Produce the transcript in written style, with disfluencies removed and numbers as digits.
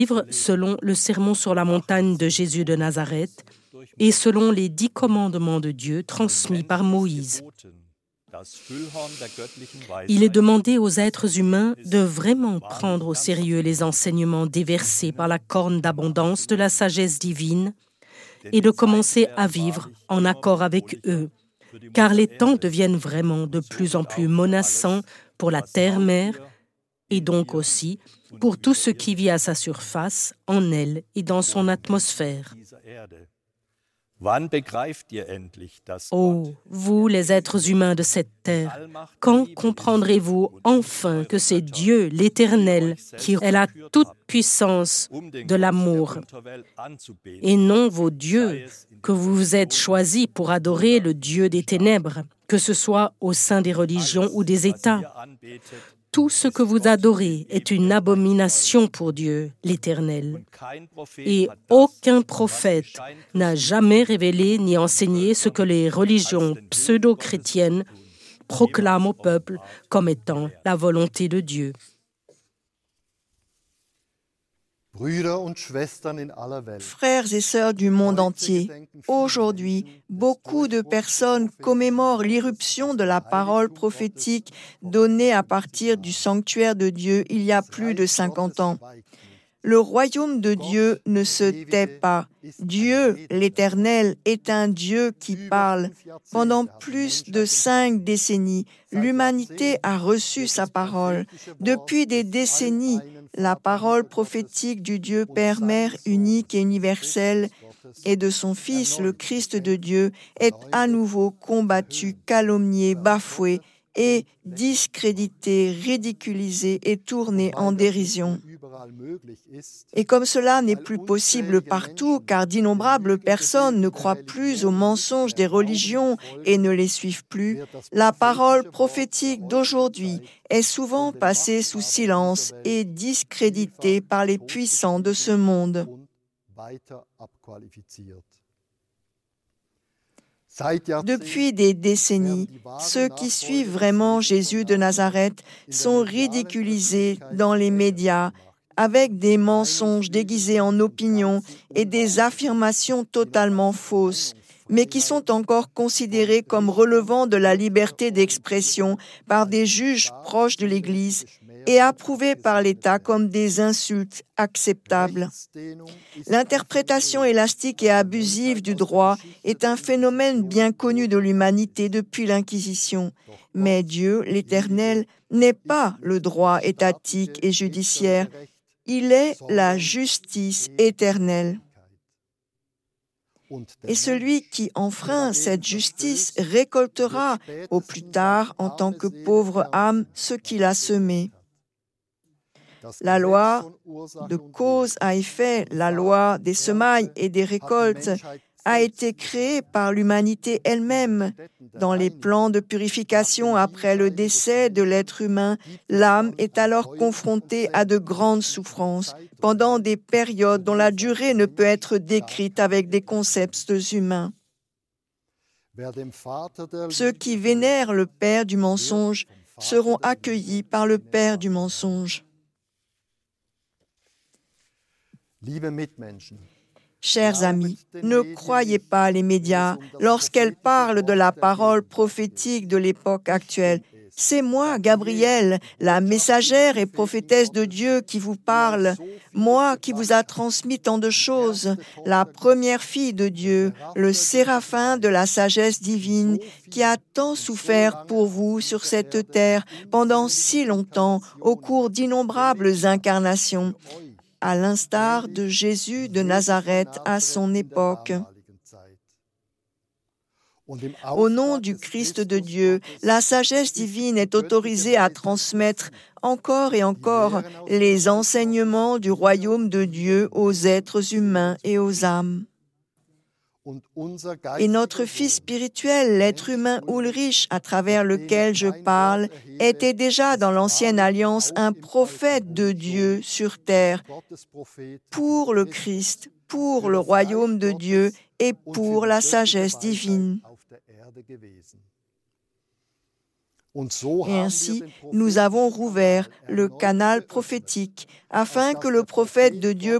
vivre selon le sermon sur la montagne de Jésus de Nazareth et selon les 10 commandements de Dieu transmis par Moïse. Il est demandé aux êtres humains de vraiment prendre au sérieux les enseignements déversés par la corne d'abondance de la sagesse divine et de commencer à vivre en accord avec eux, car les temps deviennent vraiment de plus en plus menaçants pour la terre-mère et donc aussi pour tout ce qui vit à sa surface, en elle et dans son atmosphère. Oh, vous les êtres humains de cette terre, quand comprendrez-vous enfin que c'est Dieu, l'Éternel, qui est la toute-puissance de l'amour, et non vos dieux que vous vous êtes choisis pour adorer le Dieu des ténèbres, que ce soit au sein des religions ou des États. Tout ce que vous adorez est une abomination pour Dieu, l'Éternel. Et aucun prophète n'a jamais révélé ni enseigné ce que les religions pseudo-chrétiennes proclament au peuple comme étant la volonté de Dieu. Frères et sœurs du monde entier, aujourd'hui, beaucoup de personnes commémorent l'irruption de la parole prophétique donnée à partir du sanctuaire de Dieu il y a plus de 50 ans. Le royaume de Dieu ne se tait pas. Dieu, l'Éternel, est un Dieu qui parle. Pendant plus de 5 décennies, l'humanité a reçu sa parole. Depuis des décennies, la parole prophétique du Dieu Père, Mère, unique et universel, et de son Fils, le Christ de Dieu, est à nouveau combattue, calomniée, bafouée et discréditée, ridiculisée et tournée en dérision. Et comme cela n'est plus possible partout, car d'innombrables personnes ne croient plus aux mensonges des religions et ne les suivent plus, la parole prophétique d'aujourd'hui est souvent passée sous silence et discréditée par les puissants de ce monde. Depuis des décennies, ceux qui suivent vraiment Jésus de Nazareth sont ridiculisés dans les médias avec des mensonges déguisés en opinions et des affirmations totalement fausses, mais qui sont encore considérés comme relevant de la liberté d'expression par des juges proches de l'Église et approuvés par l'État comme des insultes acceptables. L'interprétation élastique et abusive du droit est un phénomène bien connu de l'humanité depuis l'Inquisition. Mais Dieu, l'Éternel, n'est pas le droit étatique et judiciaire, il est la justice éternelle. Et celui qui enfreint cette justice récoltera, au plus tard, en tant que pauvre âme, ce qu'il a semé. La loi de cause à effet, la loi des semailles et des récoltes, a été créée par l'humanité elle-même. Dans les plans de purification après le décès de l'être humain, l'âme est alors confrontée à de grandes souffrances pendant des périodes dont la durée ne peut être décrite avec des concepts humains. Ceux qui vénèrent le père du mensonge seront accueillis par le père du mensonge. Chers amis, ne croyez pas les médias lorsqu'elles parlent de la parole prophétique de l'époque actuelle. C'est moi, Gabrielle, la messagère et prophétesse de Dieu qui vous parle, moi qui vous a transmis tant de choses, la première fille de Dieu, le séraphin de la sagesse divine, qui a tant souffert pour vous sur cette terre pendant si longtemps, au cours d'innombrables incarnations, à l'instar de Jésus de Nazareth à son époque. Au nom du Christ de Dieu, la sagesse divine est autorisée à transmettre encore et encore les enseignements du royaume de Dieu aux êtres humains et aux âmes. Et notre fils spirituel, l'être humain Ulrich, à travers lequel je parle, était déjà dans l'ancienne alliance un prophète de Dieu sur terre, pour le Christ, pour le royaume de Dieu et pour la sagesse divine. Et ainsi, nous avons rouvert le canal prophétique afin que le prophète de Dieu